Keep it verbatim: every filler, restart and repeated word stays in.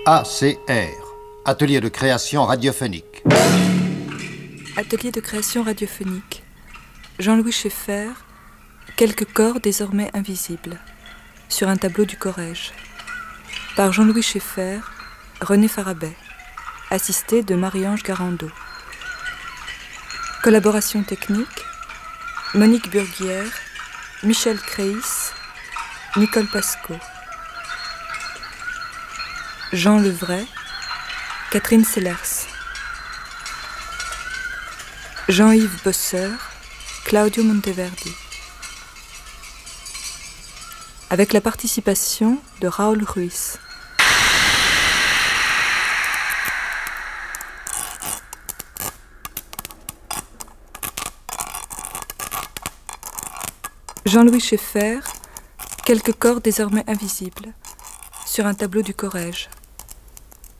A C R, Atelier de création radiophonique. Atelier de création radiophonique. Jean-Louis Schaeffer, quelques corps désormais invisibles, sur un tableau du Corrège. Par Jean-Louis Schaeffer, René Farabet, assisté de Marie-Ange Garando. Collaboration technique, Monique Burguière, Michel Créis, Nicole Pasco. Jean Levray, Catherine Sellers. Jean-Yves Bosseur, Claudio Monteverdi. Avec la participation de Raoul Ruiz. Jean-Louis Schaeffer, quelques corps désormais invisibles, sur un tableau du Corrège.